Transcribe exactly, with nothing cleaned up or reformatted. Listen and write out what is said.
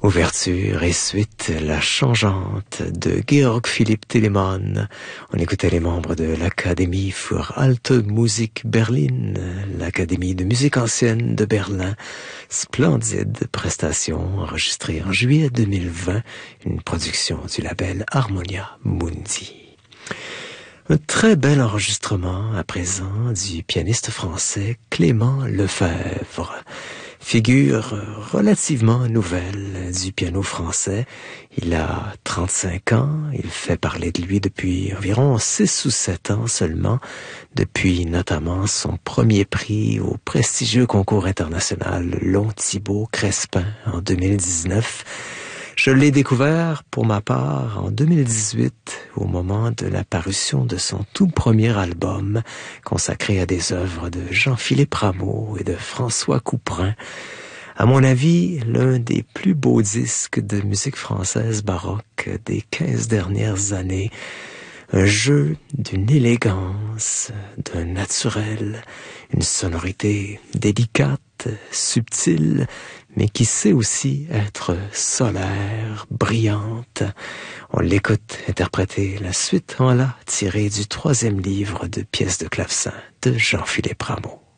Ouverture et suite, La Changeante de Georg Philipp Telemann. On écoutait les membres de l'Académie für Alte Musik Berlin, l'Académie de musique ancienne de Berlin. Splendide prestation enregistrée en juillet deux mille vingt, une production du label Harmonia Mundi. Un très bel enregistrement à présent du pianiste français Clément Lefebvre. Figure relativement nouvelle du piano français. Il a trente-cinq ans, il fait parler de lui depuis environ six ou sept ans seulement, depuis notamment son premier prix au prestigieux concours international Long Thibaut Crespin en deux mille dix-neuf. Je l'ai découvert, pour ma part, en deux mille dix-huit, au moment de la parution de son tout premier album, consacré à des œuvres de Jean-Philippe Rameau et de François Couperin. À mon avis, l'un des plus beaux disques de musique française baroque des quinze dernières années. Un jeu d'une élégance, d'un naturel, une sonorité délicate, subtile, mais qui sait aussi être solaire, brillante. On l'écoute interpréter la suite en la tirée du troisième livre de pièces de clavecin de Jean-Philippe Rameau.